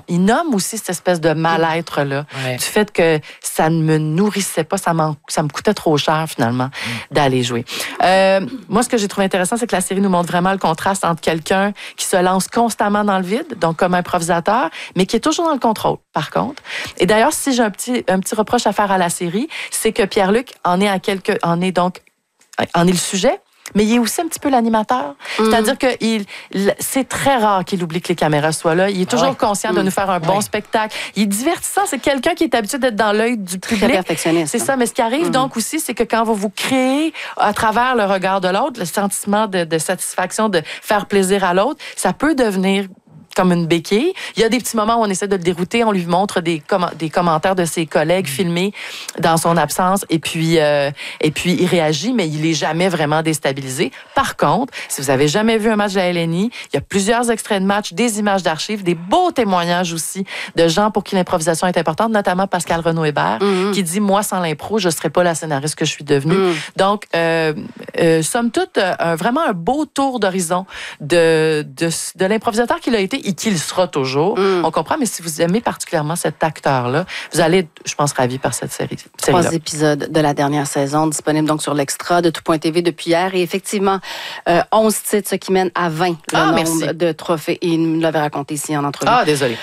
il nomme aussi cette espèce de mal-être-là. Du fait que ça ne me nourrissait pas, ça me coûtait trop cher, finalement, d'aller jouer. Moi, ce que j'ai trouvé intéressant, c'est que la série nous montre vraiment le contraste entre quelqu'un qui se lance constamment dans le vide, donc comme improvisateur, mais qui est toujours dans le contrôle, par contre. Et d'ailleurs, si j'ai un petit reproche à faire à la série, c'est que Pierre-Luc en est le sujet, mais il est aussi un petit peu l'animateur. C'est-à-dire que c'est très rare qu'il oublie que les caméras soient là. Il est toujours conscient de nous faire un bon spectacle. Il est divertissant. C'est quelqu'un qui est habitué d'être dans l'œil du public. Très perfectionniste. C'est ça. Mais ce qui arrive donc aussi, c'est que quand vous créez à travers le regard de l'autre, le sentiment de satisfaction, de faire plaisir à l'autre, ça peut devenir comme une béquille. Il y a des petits moments où on essaie de le dérouter, on lui montre des commentaires de ses collègues filmés dans son absence, et puis il réagit, mais il est jamais vraiment déstabilisé. Par contre, si vous avez jamais vu un match de la LNI, il y a plusieurs extraits de match, des images d'archives, des beaux témoignages aussi de gens pour qui l'improvisation est importante, notamment Pascal Renaud-Hébert, qui dit « Moi, sans l'impro, je serais pas la scénariste que je suis devenue. » Donc, somme toute, vraiment un beau tour d'horizon de l'improvisateur qu'il a été et qu'il sera toujours. On comprend, mais si vous aimez particulièrement cet acteur-là, vous allez être, je pense, ravis par cette série. 3 épisodes de la dernière saison, disponibles donc sur l'Extra de Tout.tv depuis hier. Et effectivement, 11 titres, ce qui mène à 20 le nombre de trophées. Et il nous l'avait raconté ici en entrevue. Désolé.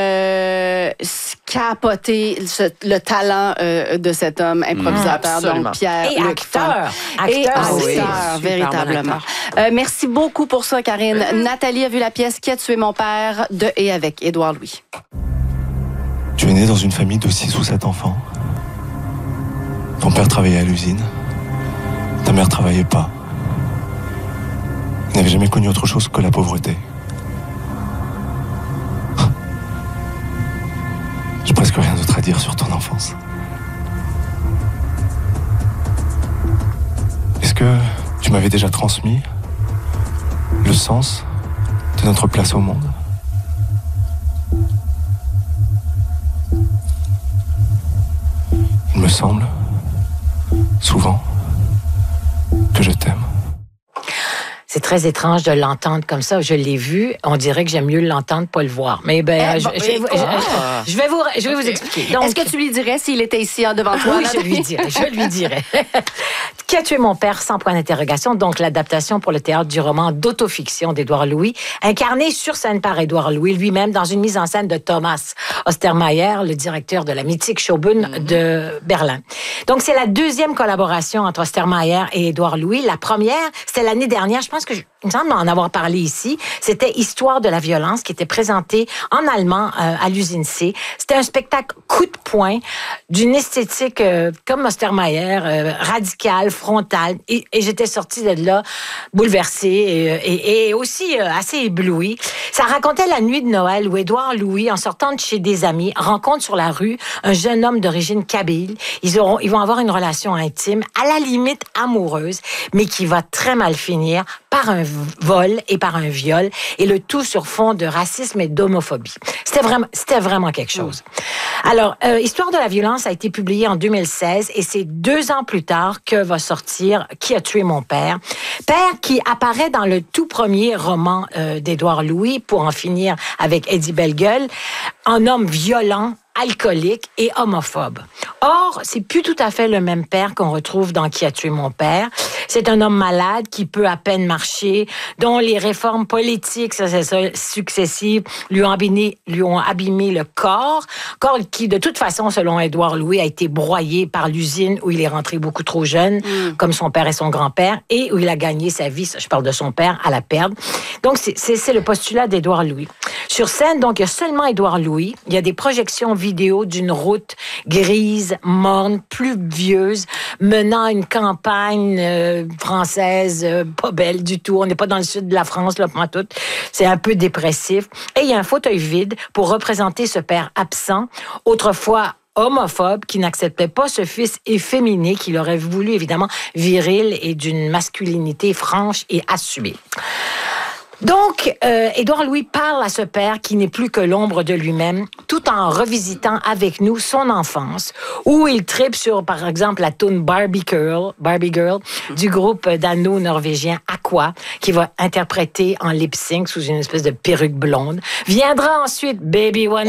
Capoter le talent de cet homme improvisateur, donc Pierre. Et acteur. Véritablement. Merci beaucoup pour ça, Karine. Nathalie a vu la pièce Qui a tué mon père de et avec Édouard Louis. Tu es né dans une famille de 6 ou 7 enfants. Ton père travaillait à l'usine. Ta mère travaillait pas. Il n'avait jamais connu autre chose que la pauvreté. J'ai presque rien d'autre à dire sur ton enfance. Est-ce que tu m'avais déjà transmis le sens de notre place au monde? Il me semble, souvent, que je t'aime. C'est très étrange de l'entendre comme ça. Je l'ai vu. On dirait que j'aime mieux l'entendre, pas le voir. Mais je vais vous expliquer. Donc, est-ce que tu lui dirais s'il était ici devant toi? Oui, je lui dirais. Qui a tué mon père sans point d'interrogation? Donc, l'adaptation pour le théâtre du roman d'autofiction d'Édouard Louis, incarné sur scène par Édouard Louis lui-même dans une mise en scène de Thomas Ostermayer, le directeur de la mythique Schaubühne de Berlin. Donc, c'est la deuxième collaboration entre Ostermayer et Édouard Louis. La première, c'était l'année dernière. Je pense que il me semble en avoir parlé ici. C'était Histoire de la violence qui était présenté en allemand à l'usine C. C'était un spectacle coup de poing d'une esthétique comme Ostermayer, radicale, frontale. Et j'étais sortie de là bouleversée et aussi assez éblouie. Ça racontait la nuit de Noël où Édouard Louis, en sortant de chez des amis, rencontre sur la rue un jeune homme d'origine kabyle. Ils vont avoir une relation intime, à la limite amoureuse, mais qui va très mal finir par un vol et par un viol, et le tout sur fond de racisme et d'homophobie. C'était vraiment quelque chose. Alors, Histoire de la violence a été publiée en 2016, et c'est 2 ans plus tard que va sortir Qui a tué mon père? Père qui apparaît dans le tout premier roman d'Édouard Louis, Pour en finir avec Eddie Bellegueule, un homme violent, alcoolique et homophobe. Or, c'est plus tout à fait le même père qu'on retrouve dans Qui a tué mon père. C'est un homme malade qui peut à peine marcher, dont les réformes politiques successives lui ont abîmé le corps qui, de toute façon, selon Édouard Louis, a été broyé par l'usine où il est rentré beaucoup trop jeune, comme son père et son grand-père, et où il a gagné sa vie, je parle de son père, à la perdre. Donc, c'est le postulat d'Édouard Louis. Sur scène, donc, il y a seulement Édouard Louis. Il y a des projections vidéo d'une route grise, morne, pluvieuse, menant à une campagne française pas belle du tout. On n'est pas dans le sud de la France, là, pas tout. C'est un peu dépressif. Et il y a un fauteuil vide pour représenter ce père absent, autrefois homophobe, qui n'acceptait pas ce fils efféminé, qu'il aurait voulu, évidemment, viril et d'une masculinité franche et assumée. Donc, Édouard Louis parle à ce père qui n'est plus que l'ombre de lui-même, tout en revisitant avec nous son enfance, où il tripe sur, par exemple, la tune Barbie Girl du groupe dano-norvégien Aqua, qui va interpréter en lip-sync sous une espèce de perruque blonde. Viendra ensuite Baby One